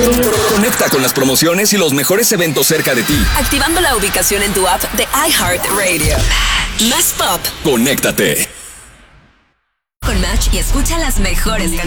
Conecta con las promociones y los mejores eventos cerca de ti. Activando la ubicación en tu app de iHeartRadio. Más pop. Conéctate Con Match y escucha las mejores canciones.